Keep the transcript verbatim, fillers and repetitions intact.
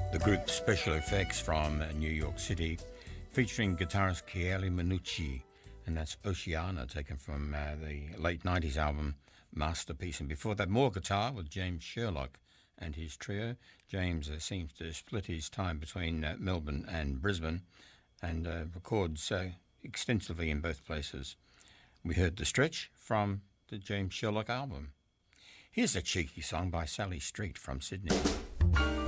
The group Special Effects from uh, New York City, featuring guitarist Chieli Minucci, and that's Oceana, taken from uh, the late nineties album Masterpiece. And before that, more guitar with James Sherlock and his trio. James uh, seems to split his time between uh, Melbourne and Brisbane, and uh, records uh, extensively in both places. We heard The Stretch from the James Sherlock album. Here's a cheeky song by Sally Street from Sydney.